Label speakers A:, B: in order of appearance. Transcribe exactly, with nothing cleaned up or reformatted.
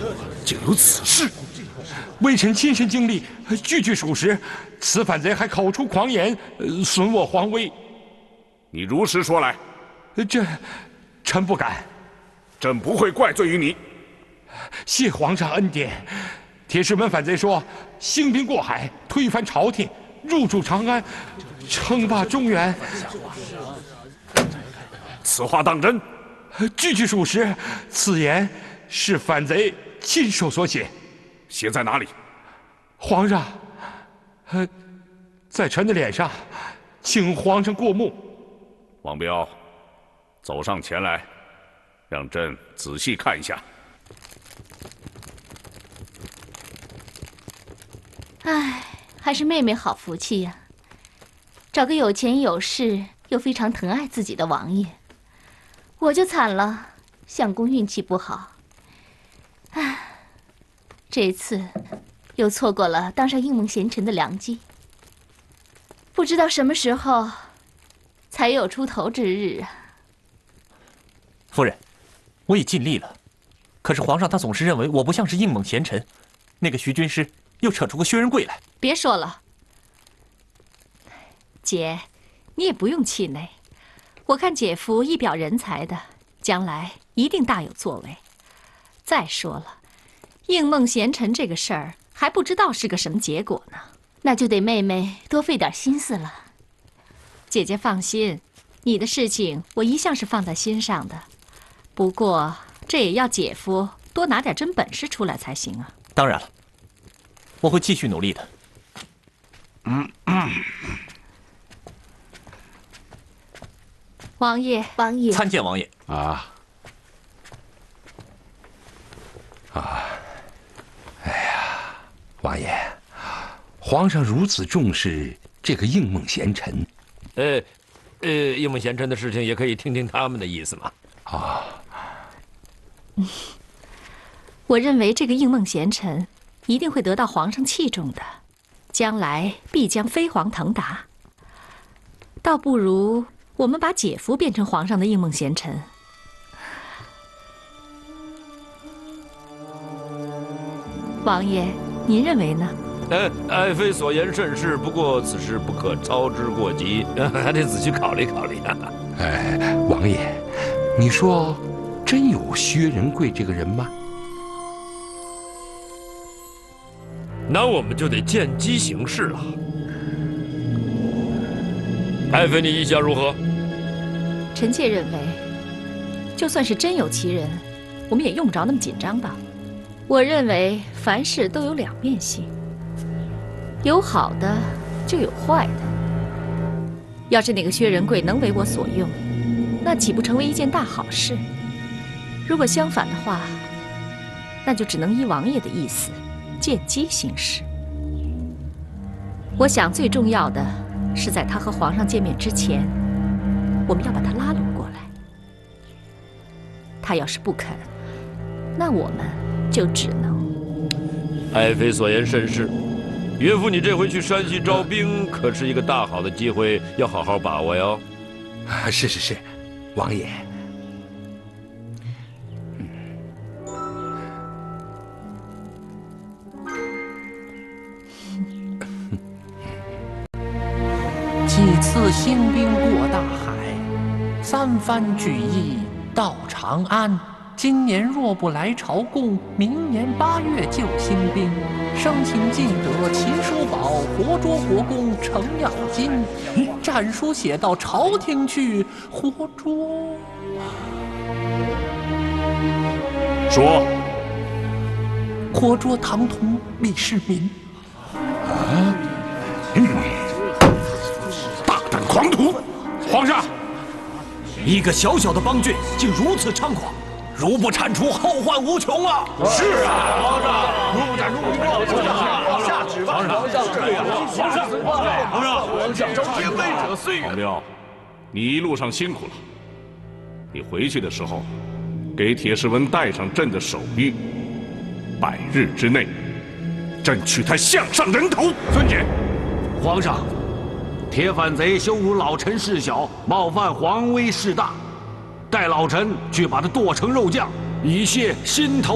A: 竟有此事！
B: 微臣亲身经历，句句属实。此反贼还口出狂言，损我皇威。
A: 你如实说来。
B: 这，臣不敢。
A: 朕不会怪罪于你。
B: 谢皇上恩典。铁石门反贼说，兴兵过海，推翻朝廷，入主长安，称霸中原。
A: 此话当真？
B: 句句属实。此言是反贼亲手所写。
A: 写在哪里？
B: 皇上，呃，在臣的脸上，请皇上过目。
A: 王彪，走上前来，让朕仔细看一下。
C: 唉，还是妹妹好福气呀，找个有钱有势又非常疼爱自己的王爷。我就惨了，相公运气不好。唉。这次又错过了当上应梦贤臣的良机，不知道什么时候才有出头之日啊！
D: 夫人，我已尽力了，可是皇上他总是认为我不像是应梦贤臣，那个徐军师又扯出个薛仁贵来。
C: 别说了，姐，你也不用气馁，我看姐夫一表人才的，将来一定大有作为。再说了。应梦贤臣这个事儿还不知道是个什么结果呢，那就得妹妹多费点心思了。姐姐放心，你的事情我一向是放在心上的，不过这也要姐夫多拿点真本事出来才行啊。
D: 当然了，我会继续努力的。
C: 嗯嗯。王爷，
E: 王爷，
D: 参见王爷。
A: 啊
B: 啊！哎呀，王爷，皇上如此重视这个应梦贤臣，
F: 呃，呃，应梦贤臣的事情也可以听听他们的意思嘛。
B: 啊，
C: 嗯，我认为这个应梦贤臣一定会得到皇上器重的，将来必将飞黄腾达。倒不如我们把姐夫变成皇上的应梦贤臣。王爷，您认为呢？
F: 呃，爱妃所言甚是，不过此事不可操之过急，还得仔细考虑考虑啊。
B: 哎，王爷，你说真有薛仁贵这个人吗？
F: 那我们就得见机行事了。爱妃，你意下如何？
C: 臣妾认为，就算是真有其人，我们也用不着那么紧张吧。我认为凡事都有两面性，有好的就有坏的。要是那个薛仁贵能为我所用，那岂不成为一件大好事？如果相反的话，那就只能依王爷的意思，见机行事。我想最重要的是在他和皇上见面之前，我们要把他拉拢过来。他要是不肯，那我们就只能……
F: 爱妃所言甚是，岳父，你这回去山西招兵，可是一个大好的机会，要好好把握哟。
B: 啊，是是是，王爷。
G: 几次兴兵过大海，三番举义到长安。今年若不来朝贡，明年八月就兴兵。生请进得秦叔宝活捉国公程咬金。战书写到朝廷去，活捉。
A: 说，
G: 活捉唐突李世民。
B: 啊！嗯，大胆狂徒！皇上，
D: 一个小小的邦郡竟如此猖狂！如不铲除，后患无穷啊！
A: 是啊，
H: 皇上，如不铲除，下旨吧！皇上，对呀，皇上，皇上，皇上，招天威者虽远。
A: 王彪，你一路上辛苦了。你回去的时候，给铁石文带上朕的手谕，百日之内，朕取他项上人头。
H: 遵旨。皇上，铁反贼羞辱老臣事小，冒犯皇威势大。待老臣去把他剁成肉酱，以泄心头。